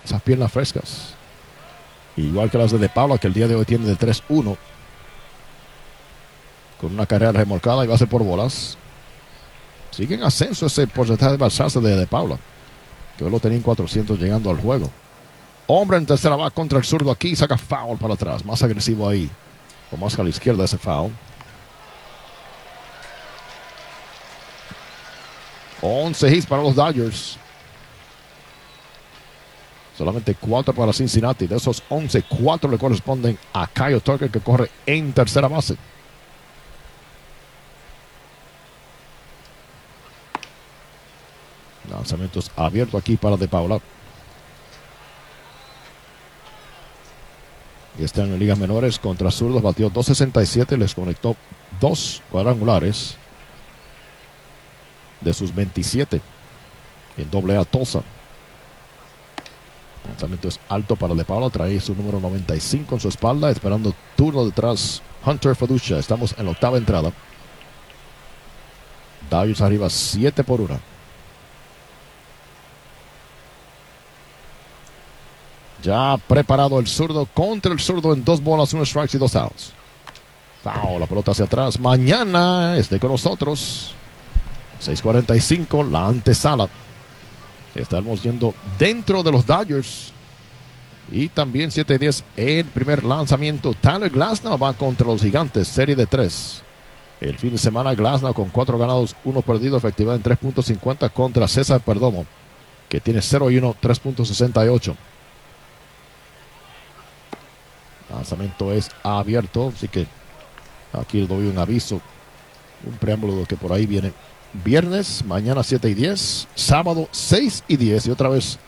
Esas piernas frescas. Igual que las de Paula, que el día de hoy tiene de 3-1. Con una carrera remolcada y base por bolas. Sigue en ascenso ese porcentaje de basaje de Paula, que hoy lo tenía en 400 llegando al juego. Hombre en tercera va contra el zurdo aquí. Saca foul para atrás. Más agresivo ahí. O más a la izquierda ese foul. 11 hits para los Dodgers. Solamente 4 para Cincinnati. De esos 11, 4 le corresponden a Kyle Tucker, que corre en tercera base. Lanzamientos abiertos aquí para De Paula. Y está en ligas menores contra zurdos. Batió 267. Les conectó 2 cuadrangulares de sus 27 en AA Tulsa. El lanzamiento es alto para De Paula. Trae su número 95 en su espalda. Esperando turno detrás Hunter Feduccia. Estamos en la octava entrada. Dodgers arriba 7-1. Ya preparado el zurdo contra el zurdo en 2 bolas, 1 strikes y 2 outs. Foul, la pelota hacia atrás. Mañana esté con nosotros. 6:45, la antesala. Estamos yendo dentro de los Dodgers. Y también 7-10 el primer lanzamiento. Tyler Glasnow va contra los Gigantes, serie de 3. El fin de semana Glasnow con 4 ganados, 1 perdido, efectividad en 3.50 contra César Perdomo, que tiene 0-1, 3.68. Lanzamiento es abierto, así que aquí les doy un aviso, un preámbulo de que por ahí viene viernes, mañana 7:10, sábado 6:10 y otra vez